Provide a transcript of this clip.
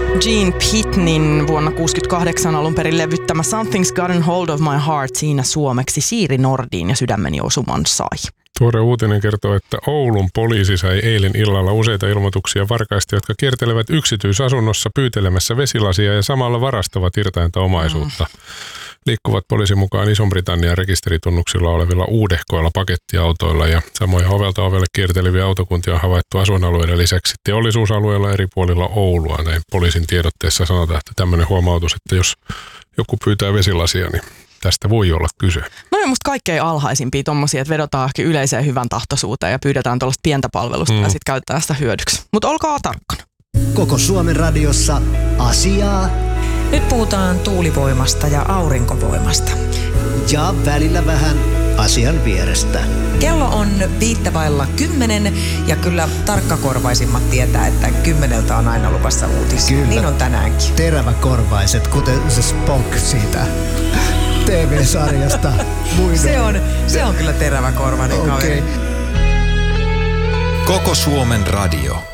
Gene Pitneyn vuonna 1968 alun perin levyttämä Something's Gotten Hold of My Heart, siinä suomeksi Siiri Nordin ja Sydämeni osuman sai. Tuore uutinen kertoo, että Oulun poliisi sai eilen illalla useita ilmoituksia varkaista, jotka kiertelevät yksityisasunnossa pyytelemässä vesilasia ja samalla varastavat irtainta omaisuutta. Liikkuvat poliisin mukaan Ison-Britannian rekisteritunnuksilla olevilla uudehkoilla pakettiautoilla ja samoja ovelta ovelle kierteleviä autokuntia on havaittu asuinalueiden lisäksi teollisuusalueilla eri puolilla Oulua. Näin poliisin tiedotteessa sanotaan, että tämmöinen huomautus, että jos joku pyytää vesilasia, niin tästä voi olla kyse. No ja musta kaikkein alhaisimpia tommosia, että vedotaan ehkä yleiseen hyvän tahtoisuuteen ja pyydetään tuollaista pientä palvelusta ja sitten käytetään sitä hyödyksi. Mutta olkaa tarkkana. Koko Suomen radiossa asiaa. Nyt puhutaan tuulivoimasta ja aurinkovoimasta. Ja välillä vähän asian vierestä. Kello on 9:05 ja kyllä tarkkakorvaisimmat tietää, että 10 on aina luvassa uutisia. Kyllä. Niin on tänäänkin. Teräväkorvaiset, kuten se Spock siitä TV-sarjasta. Se on kyllä teräväkorvainen kaveri. Koko Suomen radio.